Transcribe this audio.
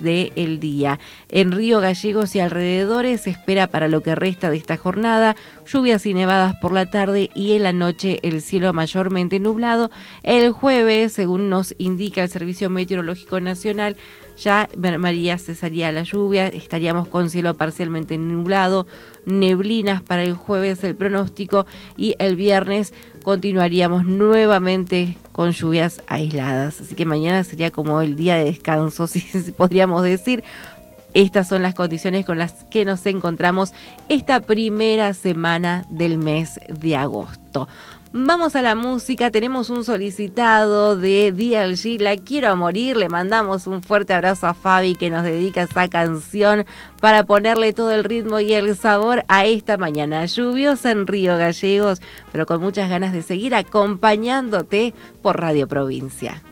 del día. En Río Gallegos y alrededores se espera para lo que resta de esta jornada lluvias y nevadas por la tarde y en la noche el cielo mayormente nublado. El jueves, según nos indica el Servicio Meteorológico Nacional, ya María cesaría la lluvia, estaríamos con cielo parcialmente nublado, neblinas para el jueves el pronóstico y el viernes continuaríamos nuevamente con lluvias aisladas. Así que mañana sería como el día de descanso, si podríamos decir. Estas son las condiciones con las que nos encontramos esta primera semana del mes de agosto. Vamos a la música, tenemos un solicitado de DLG, La Quiero a Morir, le mandamos un fuerte abrazo a Fabi que nos dedica esa canción para ponerle todo el ritmo y el sabor a esta mañana lluviosa en Río Gallegos, pero con muchas ganas de seguir acompañándote por Radio Provincia.